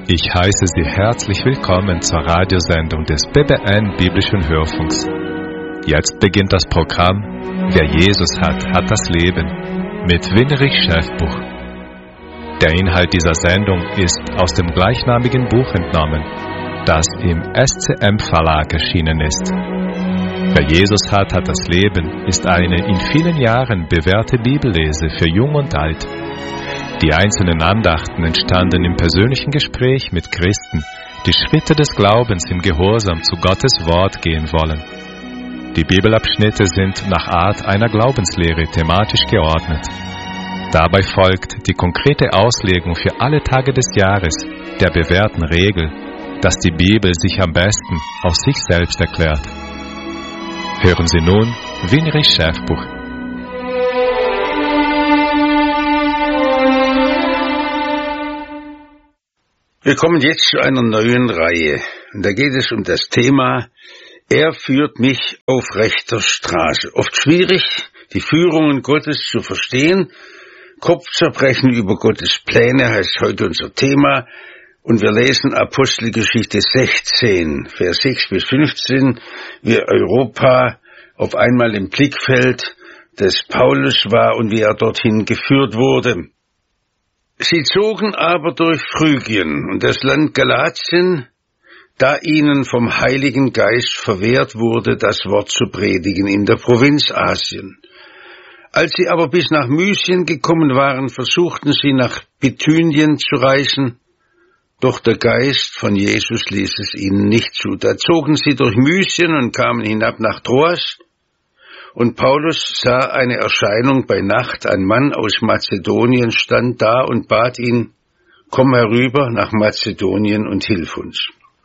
Ich heiße Sie herzlich willkommen zur Radiosendung des BBN Biblischen Hörfunks. Jetzt beginnt das Programm Wer Jesus hat, hat das Leben mit Winrich Schäfbuch. Der Inhalt dieser Sendung ist aus dem gleichnamigen Buch entnommen, das im SCM Verlag erschienen ist. Wer Jesus hat, hat das Leben ist eine in vielen Jahren bewährte Bibellese für Jung und Alt. Die einzelnen Andachten entstanden im persönlichen Gespräch mit Christen, die Schritte des Glaubens im Gehorsam zu Gottes Wort gehen wollen. Die Bibelabschnitte sind nach Art einer Glaubenslehre thematisch geordnet. Dabei folgt die konkrete Auslegung für alle Tage des Jahres der bewährten Regel, dass die Bibel sich am besten aus sich selbst erklärt. Hören Sie nun Winrich Schäfbuch. Wir kommen jetzt zu einer neuen Reihe. Und da geht es um das Thema, er führt mich auf rechter Straße. Oft schwierig, die Führungen Gottes zu verstehen. Kopfzerbrechen über Gottes Pläne heißt heute unser Thema. Und wir lesen Apostelgeschichte 16, Vers 6 bis 15, wie Europa auf einmal im Blickfeld des Paulus war und wie er dorthin geführt wurde. Sie zogen aber durch Phrygien und das Land Galatien, da ihnen vom Heiligen Geist verwehrt wurde, das Wort zu predigen in der Provinz Asien. Als sie aber bis nach Mysien gekommen waren, versuchten sie nach Bithynien zu reisen, doch der Geist von Jesus ließ es ihnen nicht zu. Da zogen sie durch Mysien und kamen hinab nach Troas. Und Paulus sah eine Erscheinung bei Nacht, ein Mann aus Mazedonien stand da und bat ihn, komm herüber nach Mazedonien und hilf uns.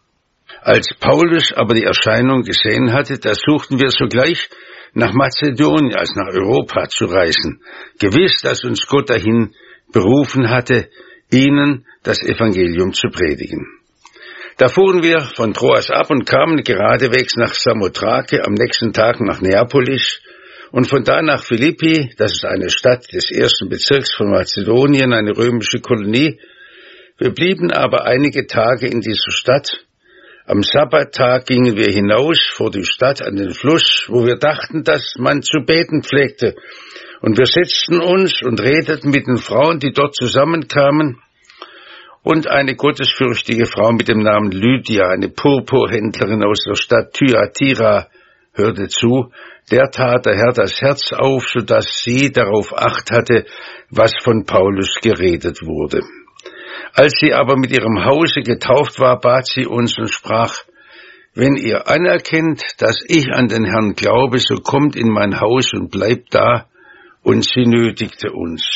Als Paulus aber die Erscheinung gesehen hatte, da suchten wir sogleich nach Mazedonien, also nach Europa zu reisen, gewiss, dass uns Gott dahin berufen hatte, ihnen das Evangelium zu predigen. Da fuhren wir von Troas ab und kamen geradewegs nach Samothrake, am nächsten Tag nach Neapolis und von da nach Philippi, das ist eine Stadt des ersten Bezirks von Mazedonien, eine römische Kolonie. Wir blieben aber einige Tage in dieser Stadt. Am Sabbattag gingen wir hinaus vor die Stadt an den Fluss, wo wir dachten, dass man zu beten pflegte. Und wir setzten uns und redeten mit den Frauen, die dort zusammenkamen. Und eine gottesfürchtige Frau mit dem Namen Lydia, eine Purpurhändlerin aus der Stadt Thyatira, hörte zu. Der tat der Herr das Herz auf, sodass sie darauf Acht hatte, was von Paulus geredet wurde. Als sie aber mit ihrem Hause getauft war, bat sie uns und sprach, wenn ihr anerkennt, dass ich an den Herrn glaube, so kommt in mein Haus und bleibt da. Und sie nötigte uns.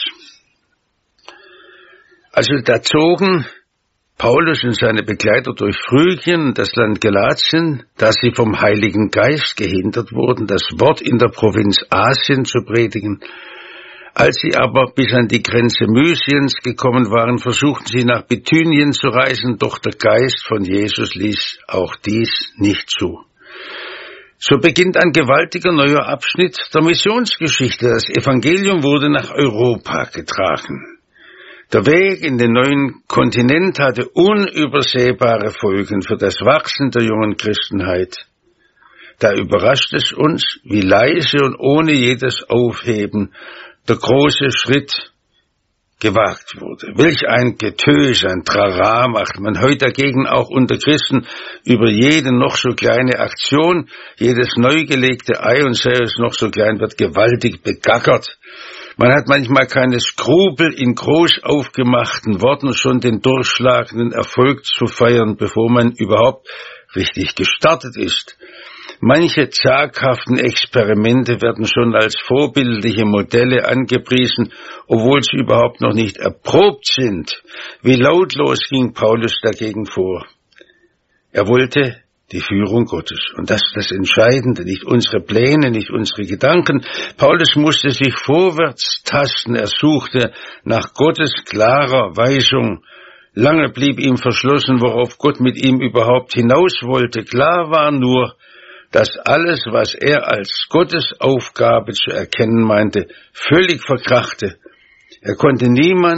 Also da zogen Paulus und seine Begleiter durch Phrygien und das Land Galatien, da sie vom Heiligen Geist gehindert wurden, das Wort in der Provinz Asien zu predigen. Als sie aber bis an die Grenze Mysiens gekommen waren, versuchten sie nach Bithynien zu reisen, doch der Geist von Jesus ließ auch dies nicht zu. So beginnt ein gewaltiger neuer Abschnitt der Missionsgeschichte. Das Evangelium wurde nach Europa getragen. Der Weg in den neuen Kontinent hatte unübersehbare Folgen für das Wachsen der jungen Christenheit. Da überrascht es uns, wie leise und ohne jedes Aufheben der große Schritt gewagt wurde. Welch ein Getöse, ein Trara macht man heute dagegen auch unter Christen über jede noch so kleine Aktion, jedes neu gelegte Ei und sei es noch so klein, wird gewaltig begackert. Man hat manchmal keine Skrupel, in groß aufgemachten Worten schon den durchschlagenden Erfolg zu feiern, bevor man überhaupt richtig gestartet ist. Manche zaghaften Experimente werden schon als vorbildliche Modelle angepriesen, obwohl sie überhaupt noch nicht erprobt sind. Wie lautlos ging Paulus dagegen vor. Er wollte die Führung Gottes. Und das ist das Entscheidende, nicht unsere Pläne, nicht unsere Gedanken. Paulus musste sich vorwärts tasten, er suchte nach Gottes klarer Weisung. Lange blieb ihm verschlossen, worauf Gott mit ihm überhaupt hinaus wollte. Klar war nur, dass alles, was er als Gottes Aufgabe zu erkennen meinte, völlig verkrachte. Er konnte niemand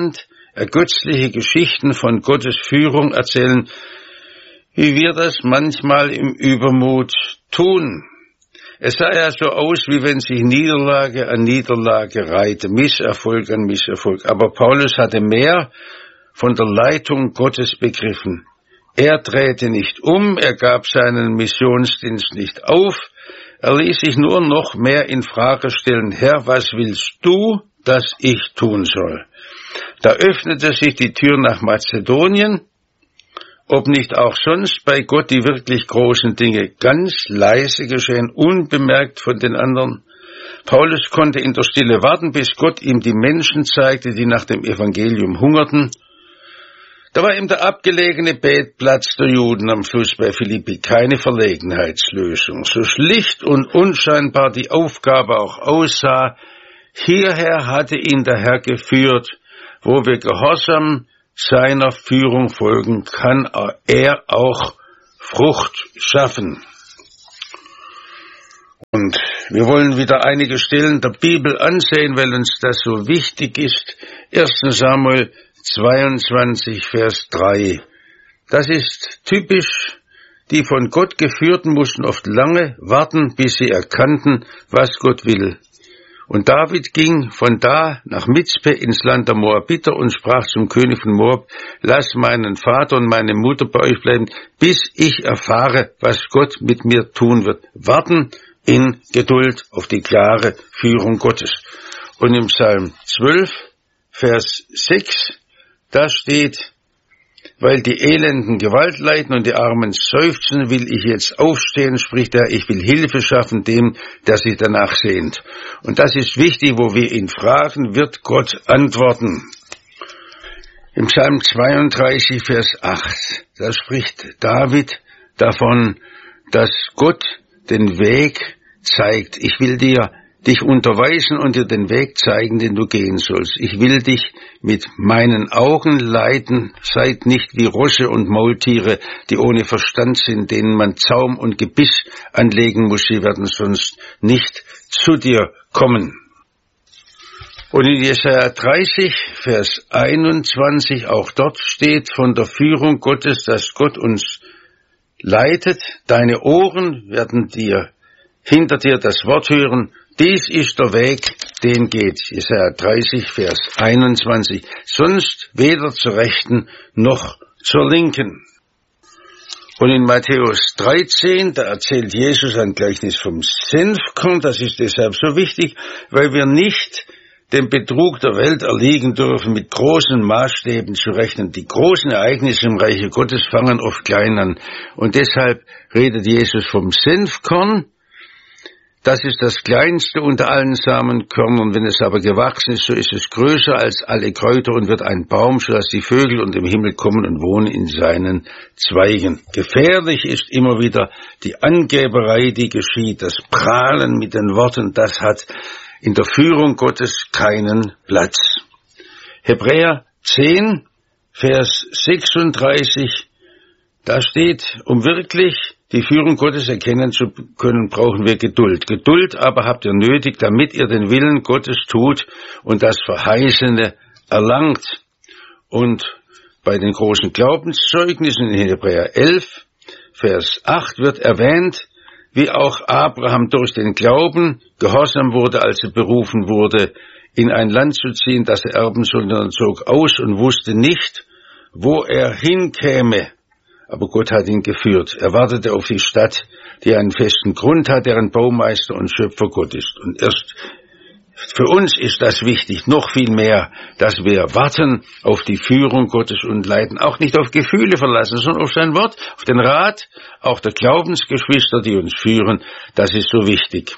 ergötzliche Geschichten von Gottes Führung erzählen, wie wir das manchmal im Übermut tun. Es sah ja so aus, wie wenn sich Niederlage an Niederlage reihte, Misserfolg an Misserfolg. Aber Paulus hatte mehr von der Leitung Gottes begriffen. Er drehte nicht um, er gab seinen Missionsdienst nicht auf, er ließ sich nur noch mehr in Frage stellen: Herr, was willst du, dass ich tun soll? Da öffnete sich die Tür nach Mazedonien, ob nicht auch sonst bei Gott die wirklich großen Dinge ganz leise geschehen, unbemerkt von den anderen. Paulus konnte in der Stille warten, bis Gott ihm die Menschen zeigte, die nach dem Evangelium hungerten. Da war ihm der abgelegene Betplatz der Juden am Fluss bei Philippi keine Verlegenheitslösung. So schlicht und unscheinbar die Aufgabe auch aussah, hierher hatte ihn der Herr geführt. Wo wir gehorsam seiner Führung folgen, kann er auch Frucht schaffen. Und wir wollen wieder einige Stellen der Bibel ansehen, weil uns das so wichtig ist. 1. Samuel 22, Vers 3. Das ist typisch. Die von Gott Geführten mussten oft lange warten, bis sie erkannten, was Gott will. Und David ging von da nach Mizpe ins Land der Moabiter und sprach zum König von Moab: Lass meinen Vater und meine Mutter bei euch bleiben, bis ich erfahre, was Gott mit mir tun wird. Warten in Geduld auf die klare Führung Gottes. Und im Psalm 12, Vers 6, da steht: Weil die Elenden Gewalt leiden und die Armen seufzen, will ich jetzt aufstehen, spricht er, ich will Hilfe schaffen dem, der sich danach sehnt. Und das ist wichtig, wo wir ihn fragen, wird Gott antworten. Im Psalm 32, Vers 8, da spricht David davon, dass Gott den Weg zeigt. Ich will dich unterweisen und dir den Weg zeigen, den du gehen sollst. Ich will dich mit meinen Augen leiten. Seid nicht wie Rosse und Maultiere, die ohne Verstand sind, denen man Zaum und Gebiss anlegen muss. Sie werden sonst nicht zu dir kommen. Und in Jesaja 30, Vers 21, auch dort steht von der Führung Gottes, dass Gott uns leitet. Deine Ohren werden hinter dir das Wort hören. Dies ist der Weg, den geht. Jesaja 30, Vers 21. Sonst weder zur Rechten noch zur Linken. Und in Matthäus 13, da erzählt Jesus ein Gleichnis vom Senfkorn. Das ist deshalb so wichtig, weil wir nicht dem Betrug der Welt erliegen dürfen, mit großen Maßstäben zu rechnen. Die großen Ereignisse im Reiche Gottes fangen oft klein an. Und deshalb redet Jesus vom Senfkorn. Das ist das kleinste unter allen Samenkörnern. Wenn es aber gewachsen ist, so ist es größer als alle Kräuter und wird ein Baum, sodass die Vögel unter dem Himmel kommen und wohnen in seinen Zweigen. Gefährlich ist immer wieder die Angeberei, die geschieht, das Prahlen mit den Worten, das hat in der Führung Gottes keinen Platz. Hebräer 10, Vers 36, da steht, um wirklich die Führung Gottes erkennen zu können, brauchen wir Geduld. Geduld aber habt ihr nötig, damit ihr den Willen Gottes tut und das Verheißene erlangt. Und bei den großen Glaubenszeugnissen in Hebräer 11, Vers 8 wird erwähnt, wie auch Abraham durch den Glauben gehorsam wurde, als er berufen wurde, in ein Land zu ziehen, das er erben sollte, und zog aus und wusste nicht, wo er hinkäme. Aber Gott hat ihn geführt. Er wartete auf die Stadt, die einen festen Grund hat, deren Baumeister und Schöpfer Gott ist. Und erst für uns ist das wichtig, noch viel mehr, dass wir warten auf die Führung Gottes und Leiden, auch nicht auf Gefühle verlassen, sondern auf sein Wort, auf den Rat, auch der Glaubensgeschwister, die uns führen. Das ist so wichtig.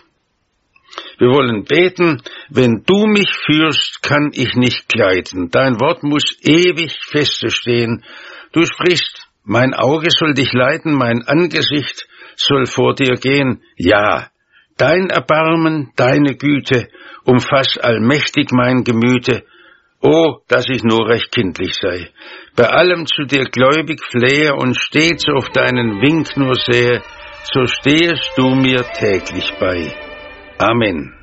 Wir wollen beten: Wenn du mich führst, kann ich nicht gleiten. Dein Wort muss ewig feste stehen. Du sprichst: Mein Auge soll dich leiten, mein Angesicht soll vor dir gehen. Ja, dein Erbarmen, deine Güte umfasst allmächtig mein Gemüte. Oh, dass ich nur recht kindlich sei. Bei allem zu dir gläubig flehe und stets auf deinen Wink nur sehe, so stehest du mir täglich bei. Amen.